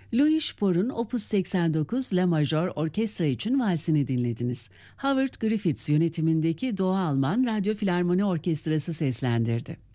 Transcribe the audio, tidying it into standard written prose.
Louis Spohr'un Opus 89 La Major orkestra için valsini dinlediniz. Howard Griffiths yönetimindeki Doğu Alman Radyo Filarmoni Orkestrası seslendirdi.